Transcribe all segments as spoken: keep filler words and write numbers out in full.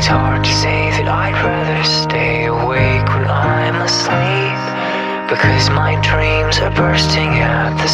It's hard to say that I'd rather stay awake when I'm asleep, because my dreams are bursting at the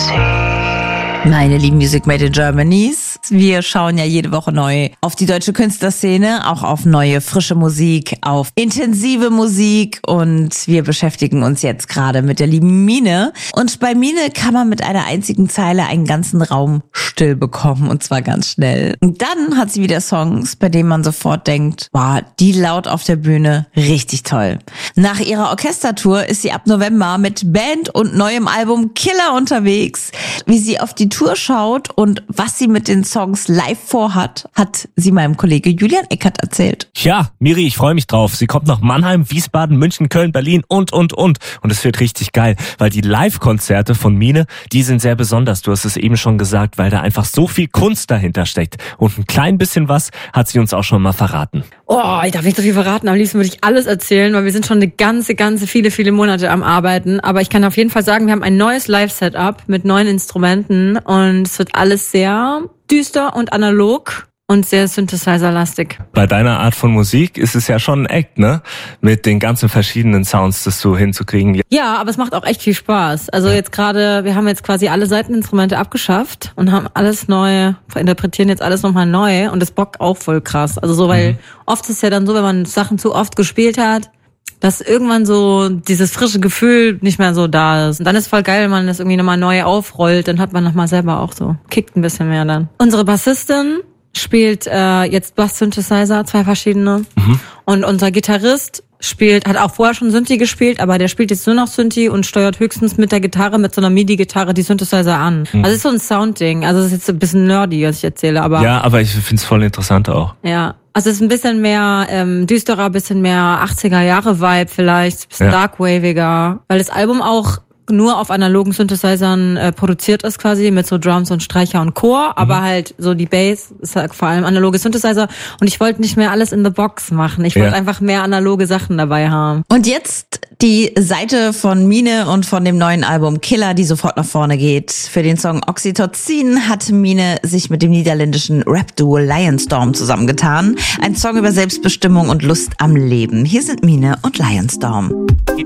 seams. Meine lieben Music Made in Germanys, wir schauen ja jede Woche neu auf die deutsche Künstlerszene, auch auf neue, frische Musik, auf intensive Musik, und wir beschäftigen uns jetzt gerade mit der lieben Mine. Und bei Mine kann man mit einer einzigen Zeile einen ganzen Raum still bekommen, und zwar ganz schnell. Und dann hat sie wieder Songs, bei denen man sofort denkt, wow, die laut auf der Bühne, richtig toll. Nach ihrer Orchestertour ist sie ab November mit Band und neuem Album Killer unterwegs. Wie sie auf die Tour schaut und was sie mit den Songs live vorhat, hat sie meinem Kollege Julian Eckert erzählt. Ja, Miri, ich freue mich drauf. Sie kommt nach Mannheim, Wiesbaden, München, Köln, Berlin und, und, und. Und es wird richtig geil, weil die Live-Konzerte von Mine, die sind sehr besonders. Du hast es eben schon gesagt, weil da einfach so viel Kunst dahinter steckt. Und ein klein bisschen was hat sie uns auch schon mal verraten. Oh, ich darf nicht so viel verraten. Am liebsten würde ich alles erzählen, weil wir sind schon eine ganze, ganze, viele, viele Monate am Arbeiten. Aber ich kann auf jeden Fall sagen, wir haben ein neues Live-Setup mit neuen Instrumenten und es wird alles sehr düster und analog und sehr Synthesizer-lastig. Bei deiner Art von Musik ist es ja schon ein Act, ne? Mit den ganzen verschiedenen Sounds, das so hinzukriegen. Ja, aber es macht auch echt viel Spaß. Also ja. Jetzt gerade, wir haben jetzt quasi alle Seiteninstrumente abgeschafft und haben alles neu, interpretieren jetzt alles nochmal neu, und das bockt auch voll krass. Also so, weil mhm. oft ist es ja dann so, wenn man Sachen zu oft gespielt hat, dass irgendwann so dieses frische Gefühl nicht mehr so da ist. Und dann ist voll geil, wenn man das irgendwie nochmal neu aufrollt, dann hat man nochmal selber auch so, kickt ein bisschen mehr dann. Unsere Bassistin spielt äh, jetzt Bass-Synthesizer, zwei verschiedene. Mhm. Und unser Gitarrist spielt, hat auch vorher schon Synthi gespielt, aber der spielt jetzt nur noch Synthi und steuert höchstens mit der Gitarre, mit so einer MIDI-Gitarre die Synthesizer an. Mhm. Also es ist so ein Soundding. Also es ist jetzt ein bisschen nerdy, was ich erzähle, aber... Ja, aber ich find's voll interessant auch. Ja. Also es ist ein bisschen mehr ähm, düsterer, bisschen mehr achtziger-Jahre-Vibe vielleicht, bisschen ja. darkwaviger, weil das Album auch nur auf analogen Synthesizern äh, produziert ist quasi, mit so Drums und Streicher und Chor, aber mhm. halt so die Bass ist halt vor allem analoge Synthesizer, und ich wollte nicht mehr alles in the box machen. Ich wollte ja. einfach mehr analoge Sachen dabei haben. Und jetzt die Seite von Mine und von dem neuen Album Killer, die sofort nach vorne geht. Für den Song Oxytocin hat Mine sich mit dem niederländischen Rap-Duo Lionstorm zusammengetan. Ein Song über Selbstbestimmung und Lust am Leben. Hier sind Mine und Lionstorm.